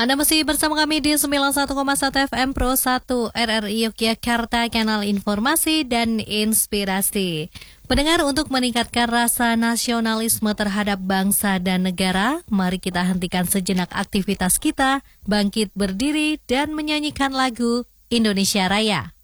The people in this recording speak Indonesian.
Anda masih bersama kami di 91,1 FM Pro 1 RRI Yogyakarta, kanal informasi dan inspirasi. Pendengar, untuk meningkatkan rasa nasionalisme terhadap bangsa dan negara, mari kita hentikan sejenak aktivitas kita, bangkit berdiri dan menyanyikan lagu Indonesia Raya.